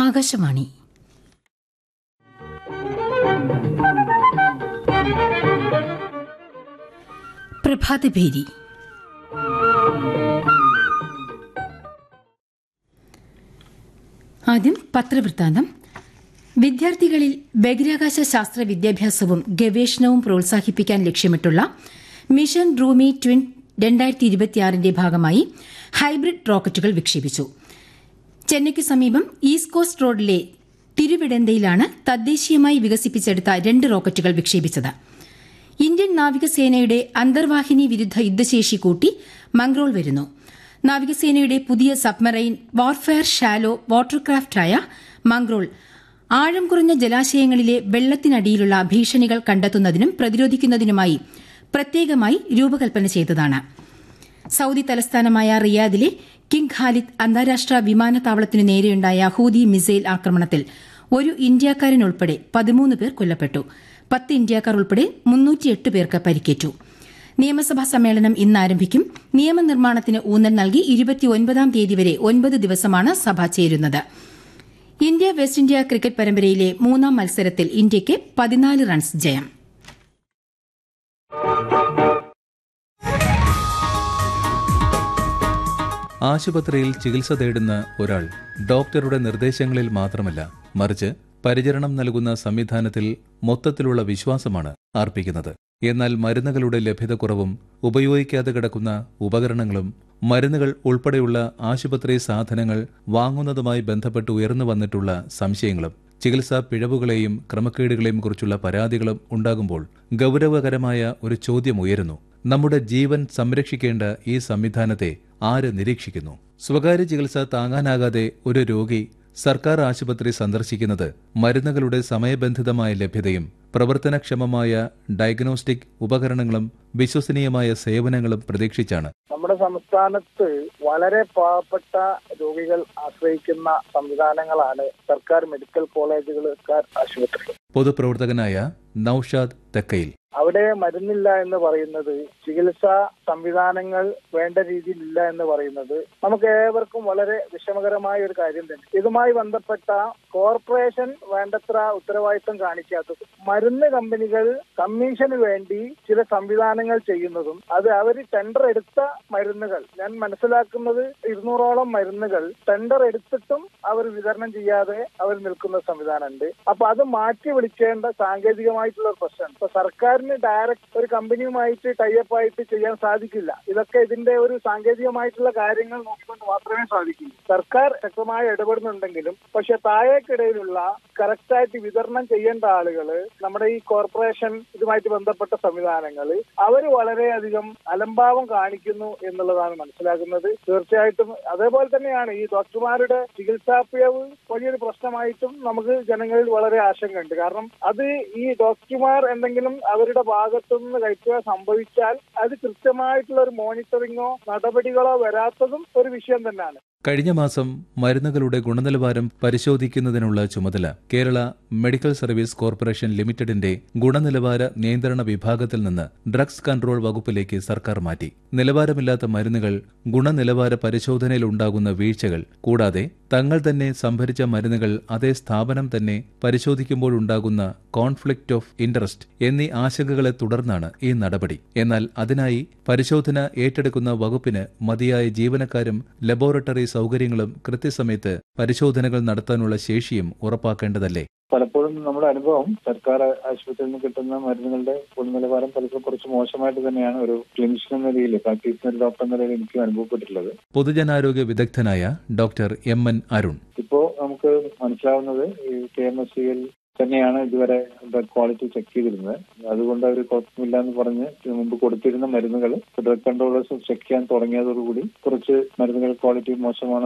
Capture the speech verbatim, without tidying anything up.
ആകാശവാണി. പ്രഭാതഭേരി. ആദ്യം പത്രവൃത്താന്തം. വിദ്യാർത്ഥികളിൽ ബഹിരാകാശ ശാസ്ത്ര വിദ്യാഭ്യാസവും ഗവേഷണവും പ്രോത്സാഹിപ്പിക്കാൻ ലക്ഷ്യമിട്ടുള്ള മിഷൻ റൂമി ട്വിൻ രണ്ടായിരത്തി ഇരുപത്തിയാറിന്റെ ഭാഗമായി ഹൈബ്രിഡ് റോക്കറ്റുകൾ വിക്ഷേപിച്ചു. ചെന്നൈയ്ക്ക് സമീപം ഈസ്റ്റ് കോസ്റ്റ് റോഡിലെ തിരുവിടന്തയിലാണ് തദ്ദേശീയമായി വികസിപ്പിച്ചെടുത്ത രണ്ട് റോക്കറ്റുകൾ വിക്ഷേപിച്ചത്. ഇന്ത്യൻ നാവികസേനയുടെ അന്തർവാഹിനി വിരുദ്ധ യുദ്ധശേഷി കൂട്ടി മംഗ്രോൾ വരുന്നു. നാവികസേനയുടെ പുതിയ സബ്മറൈൻ വാർഫെയർ ഷാലോ വാട്ടർക്രാഫ്റ്റായ മംഗ്രോൾ ആഴം കുറഞ്ഞ ജലാശയങ്ങളിലെ വെള്ളത്തിനടിയിലുള്ള ഭീഷണികൾ കണ്ടെത്തുന്നതിനും പ്രതിരോധിക്കുന്നതിനുമായി പ്രത്യേകമായി രൂപകൽപ്പന ചെയ്തതാണ്. സൌദി തലസ്ഥാനമായ റിയാദിലെ കിങ് ഖാലിദ് അന്താരാഷ്ട്ര വിമാനത്താവളത്തിനു നേരെയുണ്ടായ ഹൂതി മിസൈൽ ആക്രമണത്തിൽ ഒരു ഇന്ത്യക്കാരനുൾപ്പെടെ പതിമൂന്ന് പേർ കൊല്ലപ്പെട്ടു. പത്ത് ഇന്ത്യക്കാർ ഉൾപ്പെടെ മുന്നൂറ്റിയെട്ട് പേർക്ക് പരിക്കേറ്റു. നിയമസഭാ സമ്മേളനം ഇന്ന് ആരംഭിക്കും. നിയമനിർമ്മാണത്തിന് ഊന്നൽ നൽകി ഇരുപത്തിയൊൻപതാം തീയതി വരെ ഒൻപത് ദിവസമാണ് സഭ ചേരുന്നത്. ഇന്ത്യ വെസ്റ്റ് ഇന്ത്യ ക്രിക്കറ്റ് പരമ്പരയിലെ മൂന്നാം മത്സരത്തിൽ ഇന്ത്യയ്ക്ക് പതിനാല് റൺസ് ജയം. ആശുപത്രിയിൽ ചികിത്സ തേടുന്ന ഒരാൾ ഡോക്ടറുടെ നിർദ്ദേശങ്ങളിൽ മാത്രമല്ല, മറിച്ച് പരിചരണം നൽകുന്ന സംവിധാനത്തിൽ മൊത്തത്തിലുള്ള വിശ്വാസമാണ് അർപ്പിക്കുന്നത്. എന്നാൽ മരുന്നുകളുടെ ലഭ്യതക്കുറവും ഉപയോഗിക്കാതെ കിടക്കുന്ന ഉപകരണങ്ങളും മരുന്നുകൾ ഉൾപ്പെടെയുള്ള ആശുപത്രി സാധനങ്ങൾ വാങ്ങുന്നതുമായി ബന്ധപ്പെട്ട് ഉയർന്നു വന്നിട്ടുള്ള സംശയങ്ങളും ചികിത്സാ പിഴവുകളെയും ക്രമക്കേടുകളെയും കുറിച്ചുള്ള പരാതികളും ഉണ്ടാകുമ്പോൾ ഗൌരവകരമായ ഒരു ചോദ്യം ഉയരുന്നു. നമ്മുടെ ജീവൻ സംരക്ഷിക്കേണ്ട ഈ സംവിധാനത്തെ ആര് നിരീക്ഷിക്കുന്നു? സ്വകാര്യ ചികിത്സ താങ്ങാനാകാതെ ഒരു രോഗി സർക്കാർ ആശുപത്രി സന്ദർശിക്കുന്നത് മരുന്നുകളുടെ സമയബന്ധിതമായ ലഭ്യതയും പ്രവർത്തനക്ഷമമായ ഡയഗ്നോസ്റ്റിക് ഉപകരണങ്ങളും വിശ്വസനീയമായ സേവനങ്ങളും പ്രതീക്ഷിച്ചാണ്. നമ്മുടെ സംസ്ഥാനത്ത് വളരെ പാവപ്പെട്ട രോഗികൾ ആശ്രയിക്കുന്ന സംവിധാനങ്ങളാണ് സർക്കാർ മെഡിക്കൽ കോളേജുകൾ, സർക്കാർ ആശുപത്രികൾ. പൊതുപ്രവർത്തകനായ നൌഷാദ് തെക്കയിൽ. അവിടെ മരുന്നില്ല എന്ന് പറയുന്നത്, ചികിത്സാ സംവിധാനങ്ങൾ വേണ്ട രീതിയിൽ ഇല്ല എന്ന് പറയുന്നത് നമുക്ക് ഏവർക്കും വളരെ വിഷമകരമായ ഒരു കാര്യം തന്നെ. ഇതുമായി ബന്ധപ്പെട്ട കോർപ്പറേഷൻ വേണ്ടത്ര ഉത്തരവാദിത്വം കാണിക്കാത്തതും മരുന്ന് കമ്പനികൾ കമ്മീഷന് വേണ്ടി ചില സംവിധാനങ്ങൾ ചെയ്യുന്നതും, അത് അവർ ടെൻഡർ എടുത്ത മരുന്നുകൾ, ഞാൻ മനസ്സിലാക്കുന്നത് ഇരുന്നൂറോളം മരുന്നുകൾ ടെൻഡർ എടുത്തിട്ടും അവർ വിതരണം ചെയ്യാതെ അവർ നിൽക്കുന്ന സംവിധാനമുണ്ട്. അപ്പൊ അത് മാറ്റി വിളിക്കേണ്ട സാങ്കേതികമായിട്ടുള്ള ഒരു പ്രശ്നമാണ്. ഇപ്പൊ സർക്കാരിന് ഡയറക്റ്റ് ഒരു കമ്പനിയുമായിട്ട് ടൈപ്പ് ആയിട്ട് ചെയ്യാൻ സാധിക്കില്ല. ഇതൊക്കെ ഇതിന്റെ ഒരു സാങ്കേതികമായിട്ടുള്ള കാര്യങ്ങൾ നോക്കിക്കൊണ്ട് മാത്രമേ സാധിക്കൂ. സർക്കാർ ശക്തമായി ഇടപെടുന്നുണ്ടെങ്കിലും പക്ഷെ താഴേക്കിടയിലുള്ള കറക്റ്റായിട്ട് വിതരണം ചെയ്യേണ്ട ആളുകള്, നമ്മുടെ ഈ കോർപ്പറേഷൻ ഇതുമായിട്ട് ബന്ധപ്പെട്ട സംവിധാനങ്ങൾ, അവർ വളരെയധികം അലംഭാവം കാണിക്കുന്നു എന്നുള്ളതാണ് മനസ്സിലാക്കുന്നത്. തീർച്ചയായിട്ടും അതേപോലെ തന്നെയാണ് ഈ ഡോക്ടർമാരുടെ ചികിത്സാ പിഴവ് വലിയൊരു പ്രശ്നമായിട്ടും നമുക്ക് ജനങ്ങളിൽ വളരെ ആശങ്കയുണ്ട്. കാരണം അത് ഈ ഡോക്ടർമാർ എന്തെങ്കിലും അവരുടെ ഭാഗത്തുനിന്ന് കഴിക്കുക സംഭവിച്ചാൽ അത് കൃത്യമായിട്ടുള്ള ഒരു മോണിറ്ററിങ്ങോ നടപടികളോ വരാത്തതും ഒരു വിഷയം തന്നെയാണ്. കഴിഞ്ഞ മാസം മരുന്നുകളുടെ ഗുണനിലവാരം പരിശോധിക്കുന്നതിനുള്ള ചുമതല കേരള മെഡിക്കൽ സർവീസ് കോർപ്പറേഷൻ ലിമിറ്റഡിന്റെ ഗുണനിലവാര നിയന്ത്രണ വിഭാഗത്തിൽ നിന്ന് ഡ്രഗ്സ് കൺട്രോൾ വകുപ്പിലേക്ക് സർക്കാർ മാറ്റി. നിലവാരമില്ലാത്ത മരുന്നുകൾ, ഗുണനിലവാര പരിശോധനയിലുണ്ടാകുന്ന വീഴ്ചകൾ, കൂടാതെ തങ്ങൾ തന്നെ സംഭരിച്ച മരുന്നുകൾ അതേ സ്ഥാപനം തന്നെ പരിശോധിക്കുമ്പോഴുണ്ടാകുന്ന കോൺഫ്ലിക്റ്റ് ഓഫ് ഇൻട്രസ്റ്റ് എന്നീ ആശങ്കകളെ തുടർന്നാണ് ഈ നടപടി. എന്നാൽ അതിനായി പരിശോധന ഏറ്റെടുക്കുന്ന വകുപ്പിന് മതിയായ ജീവനക്കാരും ലബോറട്ടറി സൗകര്യങ്ങളും കൃത്യസമയത്ത് പരിശോധനകൾ നടത്താനുള്ള ശേഷിയും ഉറപ്പാക്കേണ്ടതല്ലേ? പലപ്പോഴും നമ്മുടെ അനുഭവം സർക്കാർ ആശുപത്രിയിൽ നിന്ന് കിട്ടുന്ന മരുന്നുകളുടെ ഗുണനിലവാരം പലപ്പോഴും കുറച്ച് മോശമായിട്ട് തന്നെയാണ് ഒരു ക്ലിനിഷ്യൻ എന്ന നിലയിൽ, പ്രാക്ടീഷണർ ഡോക്ടർ എന്ന നിലയിൽ എനിക്ക് അനുഭവപ്പെട്ടിട്ടുള്ളത്. പൊതുജനാരോഗ്യ വിദഗ്ധനായ ഡോക്ടർ എം എൻ അരുൺ. ഇപ്പോ നമുക്ക് മനസ്സിലാവുന്നത് ഈ കെ എം എസ് സിയിൽ തന്നെയാണ് ഇതുവരെ ഡ്രഗ് ക്വാളിറ്റി ചെക്ക് ചെയ്തിരുന്നത്. അതുകൊണ്ട് അവർ കുഴപ്പമില്ല എന്ന് പറഞ്ഞ് മുമ്പ് കൊടുത്തിരുന്ന മരുന്നുകൾ ഡ്രഗ് കൺട്രോളേഴ്സ് ചെക്ക് ചെയ്യാൻ തുടങ്ങിയതോടുകൂടി കുറച്ച് മരുന്നുകൾ ക്വാളിറ്റി മോശമാണ്